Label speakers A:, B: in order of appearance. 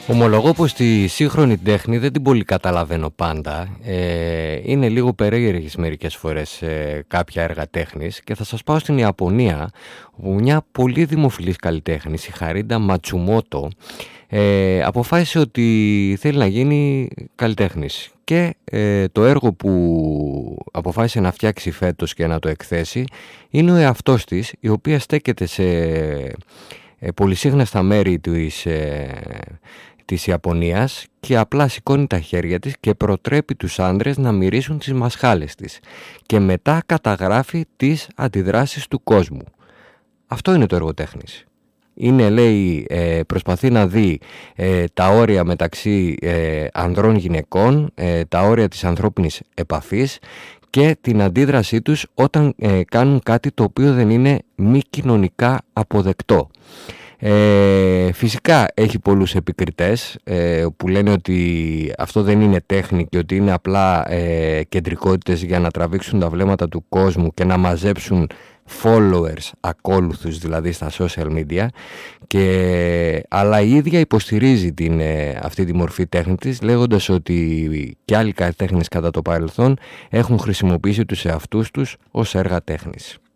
A: Ομολογώ πως τη σύγχρονη τέχνη δεν την πολύ καταλαβαίνω πάντα. Είναι λίγο περίεργες μερικές φορές κάποια έργα τέχνης και θα σας πάω στην Ιαπωνία, όπου μια πολύ δημοφιλής καλλιτέχνης, η Χαρίντα Ματσουμότο, αποφάσισε ότι θέλει να γίνει καλλιτέχνης και το έργο που αποφάσισε να φτιάξει φέτος και να το εκθέσει είναι ο εαυτός της, η οποία στέκεται σε πολυσύχναστα μέρη της Ιαπωνίας και απλά σηκώνει τα χέρια της και προτρέπει τους άντρες να μυρίσουν τις μασχάλες της και μετά καταγράφει τις αντιδράσεις του κόσμου. Αυτό είναι το έργο τέχνης. Είναι, λέει, προσπαθεί να δει τα όρια μεταξύ ανδρών γυναικών, τα όρια της ανθρώπινης επαφής και την αντίδρασή τους όταν κάνουν κάτι το οποίο δεν είναι μη κοινωνικά αποδεκτό. Φυσικά έχει πολλούς επικριτές που λένε ότι αυτό δεν είναι τέχνη και ότι είναι απλά κεντρικότητες για να τραβήξουν τα βλέμματα του κόσμου και να μαζέψουν followers, ακόλουθους δηλαδή στα social media, αλλά η ίδια υποστηρίζει αυτή τη μορφή τέχνη της, λέγοντας ότι και άλλοι καλλιτέχνες κατά το παρελθόν έχουν χρησιμοποιήσει τους εαυτούς τους ως έργα τέχνης.